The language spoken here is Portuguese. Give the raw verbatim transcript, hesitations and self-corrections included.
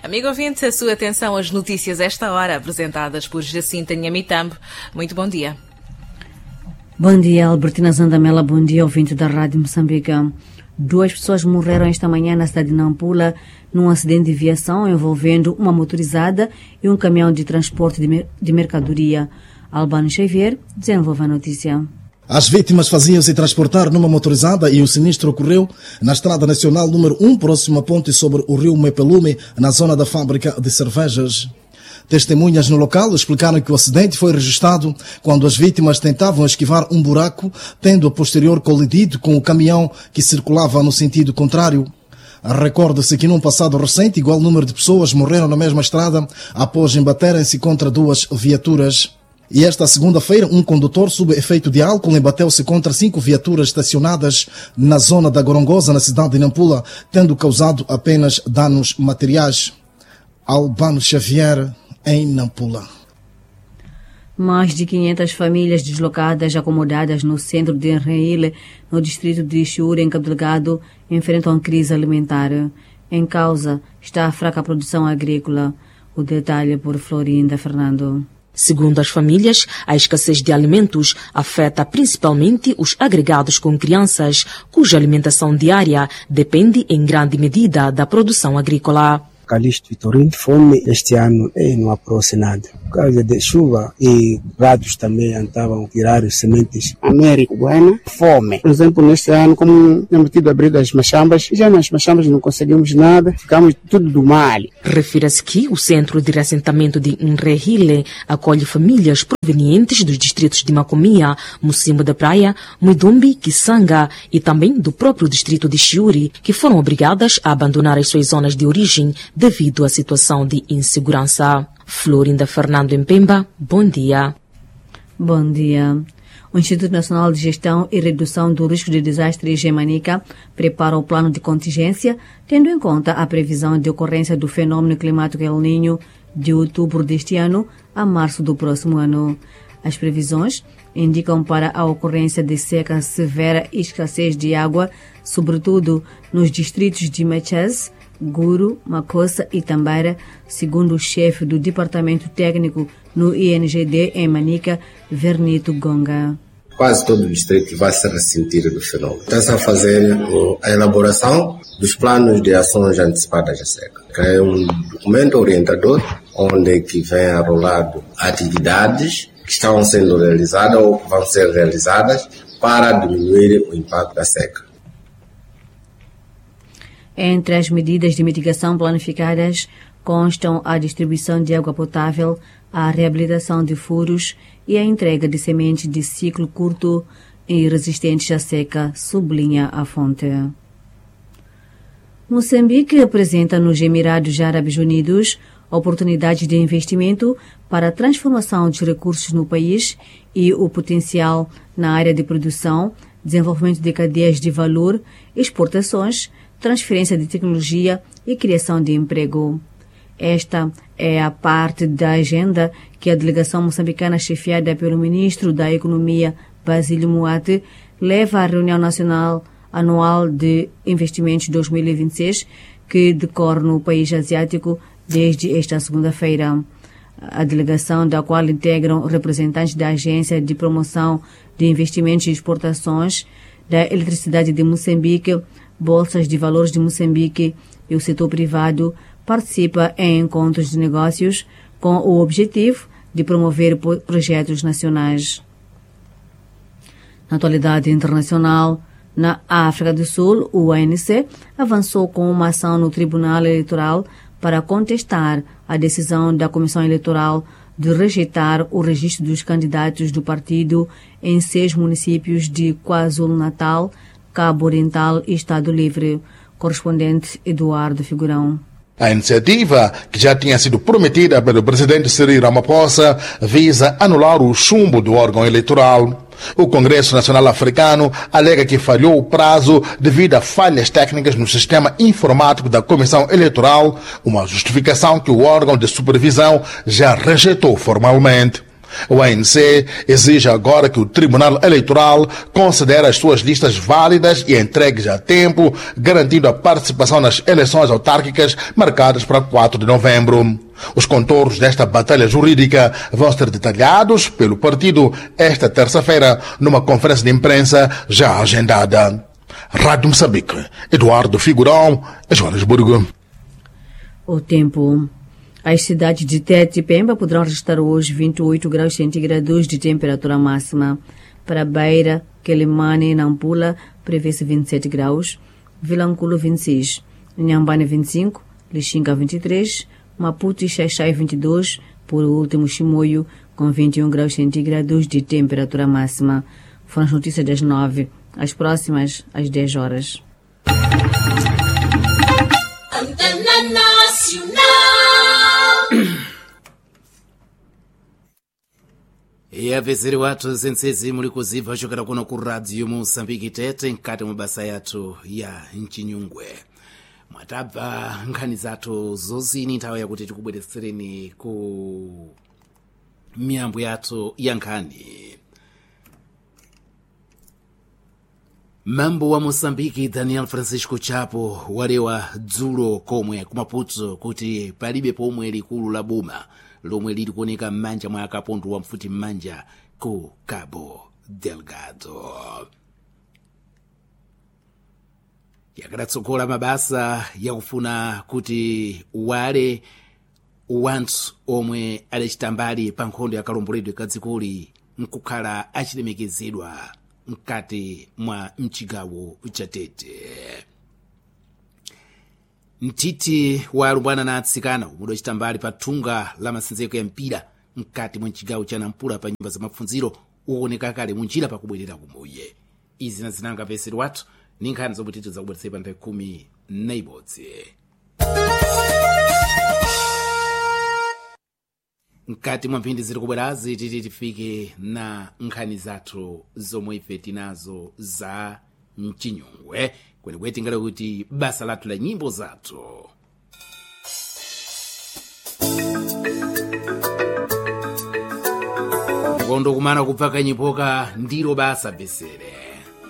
Amigo ouvinte, a sua atenção às notícias esta hora, apresentadas por Jacinta Nhamitambo. Muito bom dia. Bom dia, Albertina Zandamela. Bom dia, ouvinte da Rádio Moçambique. Duas pessoas morreram esta manhã na cidade de Nampula num acidente de viação envolvendo uma motorizada e um caminhão de transporte de, mer- de mercadoria. Albano Xavier desenvolve a notícia. As vítimas faziam-se transportar numa motorizada e o sinistro ocorreu na Estrada Nacional número um, próximo à ponte sobre o rio Mepelume, na zona da fábrica de cervejas. Testemunhas no local explicaram que o acidente foi registrado quando as vítimas tentavam esquivar um buraco, tendo a posterior colidido com o caminhão que circulava no sentido contrário. Recorda-se que num passado recente, igual número de pessoas morreram na mesma estrada após embaterem-se contra duas viaturas. E esta segunda-feira, um condutor sob efeito de álcool embateu-se contra cinco viaturas estacionadas na zona da Gorongosa, na cidade de Nampula, tendo causado apenas danos materiais. Albano Xavier, em Nampula. Mais de quinhentas famílias deslocadas acomodadas no centro de Enreile, no distrito de Chiure, em Cabo Delgado, enfrentam crise alimentar. Em causa está a fraca produção agrícola. O detalhe por Florinda Fernando. Segundo as famílias, a escassez de alimentos afeta principalmente os agregados com crianças, cuja alimentação diária depende em grande medida da produção agrícola. Calixto Vitorino, fome este ano e não aparece nada. Por causa de chuva e gados também estavam a tirar as sementes. Américo Bueno, fome. Por exemplo, neste ano, como temos tido a abrir das machambas, já nas machambas não conseguimos nada, ficamos tudo do mal. Refira-se que o centro de reassentamento de Enreile acolhe famílias provenientes dos distritos de Macomia, Mocimbo da Praia, Muidumbi, Kisanga e também do próprio distrito de Chiuri, que foram obrigadas a abandonar as suas zonas de origem devido à situação de insegurança. Florinda Fernando em Pemba, bom dia. Bom dia. O Instituto Nacional de Gestão e Redução do Risco de Desastres em Manica prepara o plano de contingência, tendo em conta a previsão de ocorrência do fenômeno climático El Niño de outubro deste ano a março do próximo ano. As previsões indicam para a ocorrência de seca severa e escassez de água, sobretudo nos distritos de Machaz, Guru, Makossa e Tambara, segundo o chefe do Departamento Técnico no I N G D em Manica, Vernito Gonga. Quase todo o distrito vai se ressentir do fenômeno. Está-se a fazer a elaboração dos planos de ações antecipadas à seca, que é um documento orientador onde que vem arrolado atividades que estão sendo realizadas ou que vão ser realizadas para diminuir o impacto da seca. Entre as medidas de mitigação planificadas constam a distribuição de água potável, a reabilitação de furos e a entrega de sementes de ciclo curto e resistentes à seca, sublinha a fonte. Moçambique apresenta nos Emirados Árabes Unidos oportunidades de investimento para a transformação dos recursos no país e o potencial na área de produção, desenvolvimento de cadeias de valor, exportações, transferência de tecnologia e criação de emprego. Esta é a parte da agenda que a delegação moçambicana chefiada pelo ministro da Economia, Basílio Moate, leva à reunião nacional anual de investimentos dois mil e vinte e seis, que decorre no país asiático desde esta segunda-feira. A delegação, da qual integram representantes da Agência de Promoção de Investimentos e Exportações, da Eletricidade de Moçambique, Bolsas de Valores de Moçambique e o setor privado, participa em encontros de negócios com o objetivo de promover projetos nacionais. Na atualidade internacional, na África do Sul, o A N C avançou com uma ação no Tribunal Eleitoral para contestar a decisão da Comissão Eleitoral de rejeitar o registro dos candidatos do partido em seis municípios de KwaZulu-Natal, Cabo Oriental e Estado Livre. Correspondente Eduardo Figurão. A iniciativa, que já tinha sido prometida pelo presidente Cyril Ramaphosa, visa anular o chumbo do órgão eleitoral. O Congresso Nacional Africano alega que falhou o prazo devido a falhas técnicas no sistema informático da Comissão Eleitoral, uma justificação que o órgão de supervisão já rejeitou formalmente. O A N C exige agora que o Tribunal Eleitoral considere as suas listas válidas e entregues a tempo, garantindo a participação nas eleições autárquicas marcadas para quatro de novembro. Os contornos desta batalha jurídica vão ser detalhados pelo partido esta terça-feira numa conferência de imprensa já agendada. Rádio Moçambique, Eduardo Figurão, Joanesburgo. O tempo. As cidades de Tete e Pemba poderão registrar hoje vinte e oito graus centígrados de temperatura máxima. Para Beira, Quelimane e Nampula, prevê-se vinte e sete graus. Vilanculo, vinte e seis. Inhambane, vinte e cinco. Lixinga, vinte e três. Maputo e Xaixai, vinte e dois. Por último, Chimoio, com vinte e um graus centígrados de temperatura máxima. Foram as notícias das nove. As próximas, às dez horas. Antena Nacional. E apezere watu zensezi muli kuziva chokera kuno ku radio Moçambique Tete nkati mabasa yathu ya mchinyungwe mwatabva nkhani zathu zozini nthawi yakuti tikubweretsereni ku miyambo yathu ya nkhani. Mambo wa Moçambique Daniel Francisco Chapo walewa dzulo komwe kumaputo kuti palibe pomwe likulu la boma lomwe lili kuoneka m'manja mwa akapondo wa mfuti m'manja ku Cabo Delgado. Yakadatsogola mabasa yakufuna kuti wale wanthu omwe adachita mbali pa nkhondo ya kalomboledwe kadzikoli nkukhala achilemekezedwa mkati mwa mchigawo cha Tete. Mtiti wa alumbwana na atsikana umudo chitambali pa thunga la masenzeko ya mpira mkati mwa mchigawo cha Nampula pa nyumba za mafunziro uoneka kale munjira pa kubwerera kumuye. Izi na zinanga peseri watu ni nkhani zobutiti za kubweretsa pa nthawi khumi na ibodzi. Mkati mwa mphindi ziri kubwerazi titi tifike na nkhani zathu zomwe ife tinazo za mchinyungwe kwenikweni tingale kuti basa lathu la nyimbo zathu. Ngondo kumana kupaka nyipoka ndilo basa besere.